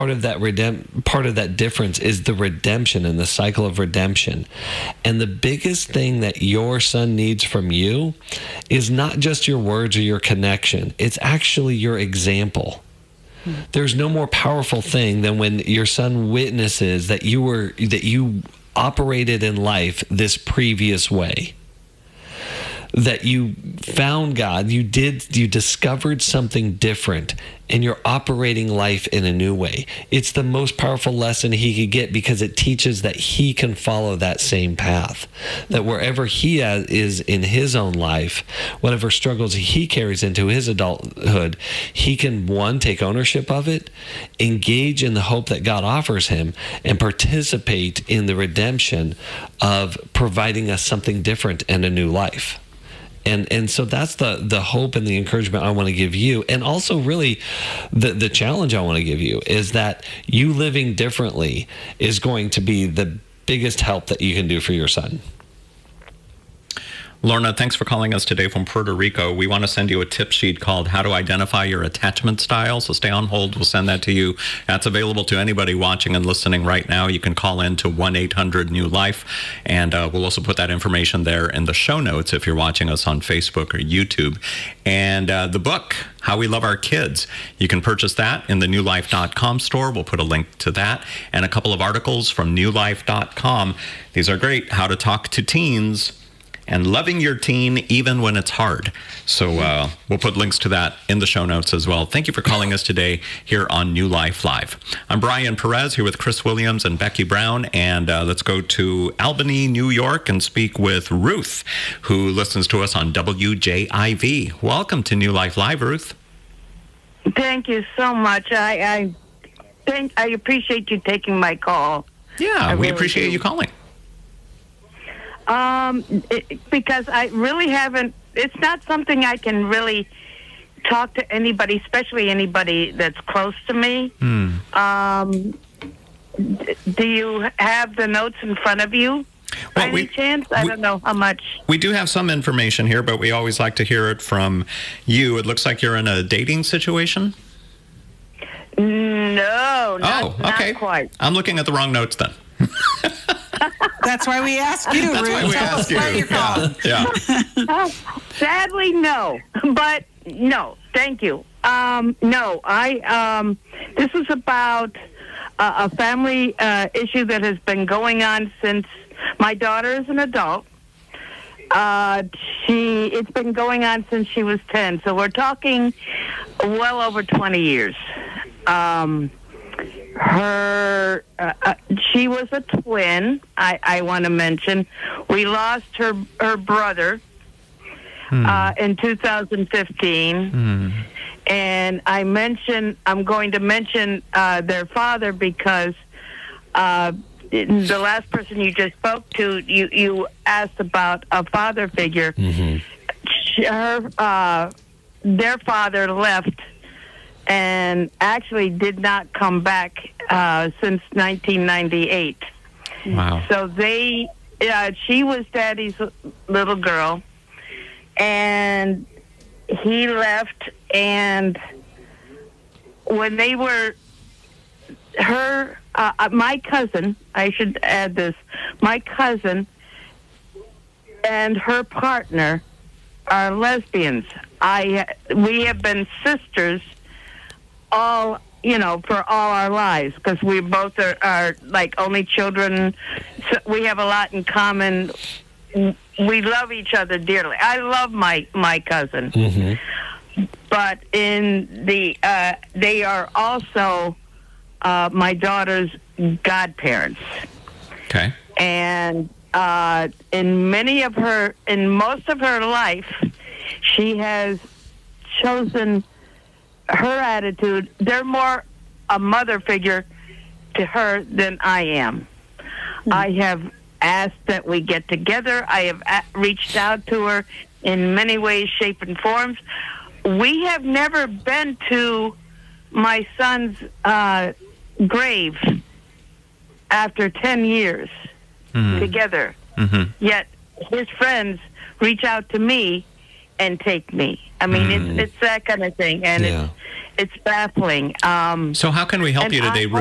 part of that difference is the redemption and the cycle of redemption. And the biggest thing that your son needs from you is not just your words or your connection. It's actually your example. There's no more powerful thing than when your son witnesses that you operated in life this previous way. That you found God, you discovered something different, and you're operating life in a new way. It's the most powerful lesson he could get, because it teaches that he can follow that same path. That wherever he is in his own life, whatever struggles he carries into his adulthood, he can, one, take ownership of it, engage in the hope that God offers him, and participate in the redemption of providing us something different and a new life. And so that's the hope and the encouragement I want to give you. And also really the challenge I want to give you is that you living differently is going to be the biggest help that you can do for your son. Lorna, thanks for calling us today from Puerto Rico. We want to send you a tip sheet called How to Identify Your Attachment Style. So stay on hold. We'll send that to you. That's available to anybody watching and listening right now. You can call in to 1-800-NEW-LIFE. And we'll also put that information there in the show notes if you're watching us on Facebook or YouTube. And the book, How We Love Our Kids, you can purchase that in the newlife.com store. We'll put a link to that. And a couple of articles from newlife.com. These are great. How to Talk to Teens and Loving Your Teen Even When It's Hard. So we'll put links to that in the show notes as well. Thank you for calling us today here on New Life Live. I'm Brian Perez here with Chris Williams and Becky Brown. And let's go to Albany, New York, and speak with Ruth, who listens to us on WJIV. Welcome to New Life Live, Ruth. Thank you so much. I appreciate you taking my call. Yeah, we appreciate you calling. Because I really haven't, it's not something I can really talk to anybody, especially anybody that's close to me. Do you have the notes in front of you? By any chance? I don't know how much. We do have some information here, but we always like to hear it from you. It looks like you're in a dating situation? No, not okay. quite. I'm looking at the wrong notes then. That's why we ask you, That's Ruth. why we Tell ask us why you're calling. Yeah. Sadly, no. But no, thank you. No, this is about a family issue that has been going on since my daughter is an adult. It's been going on since she was 10, so we're talking well over 20 years. She was a twin, I want to mention. We lost her brother in 2015. And I'm going to mention their father because the last person you just spoke to, you asked about a father figure. Their father left and actually did not come back since 1998. Wow. So she was Daddy's little girl, and he left, and when they were, my cousin, I should add this, my cousin and her partner are lesbians. We have been sisters for all our lives, because we both are like only children. So we have a lot in common. We love each other dearly. I love my cousin. But they are also my daughter's godparents. Okay. And in most of her life, she has chosen her attitude. They're more a mother figure to her than I am. I have asked that we get together. I have reached out to her in many ways, shape, and forms. We have never been to my son's grave after 10 years together. Yet his friends reach out to me and take me. I mean, it's that kind of thing, and It's baffling. So how can we help And you today, I- Ruth?